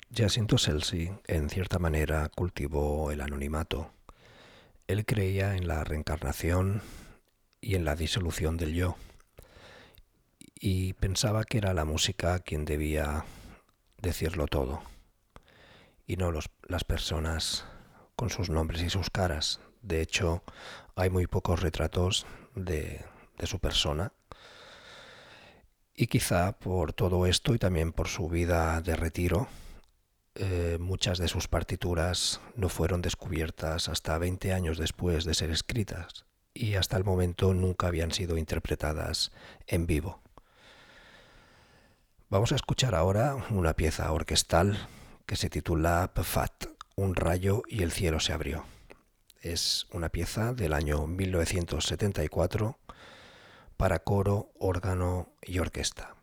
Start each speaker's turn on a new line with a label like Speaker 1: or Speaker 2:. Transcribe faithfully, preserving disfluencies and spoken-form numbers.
Speaker 1: Jacinto Selzy, en cierta manera, cultivó el anonimato. Él creía en la reencarnación y en la disolución del yo, y pensaba que era la música quien debía decirlo todo, y no los, las personas con sus nombres y sus caras. De hecho, hay muy pocos retratos de, de su persona, y quizá por todo esto y también por su vida de retiro, Eh, muchas de sus partituras no fueron descubiertas hasta veinte años después de ser escritas y hasta el momento nunca habían sido interpretadas en vivo. Vamos a escuchar ahora una pieza orquestal que se titula Pfat, un rayo y el cielo se abrió. Es una pieza del año mil novecientos setenta y cuatro para coro, órgano y orquesta.